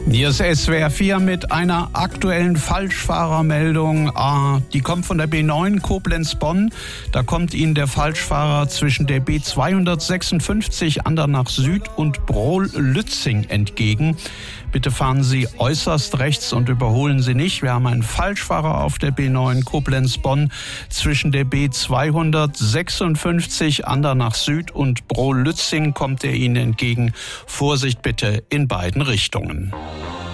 Hier ist SWR 4 mit einer aktuellen Falschfahrermeldung. Die kommt von der B9 Koblenz-Bonn. Da kommt Ihnen der Falschfahrer zwischen der B256 Andernach Süd und Brohl-Lützing entgegen. Bitte fahren Sie äußerst rechts und überholen Sie nicht. Wir haben einen Falschfahrer auf der B9 Koblenz-Bonn zwischen der B256 Andernach Süd und Brohl-Lützing kommt er Ihnen entgegen. Vorsicht bitte in beiden Richtungen.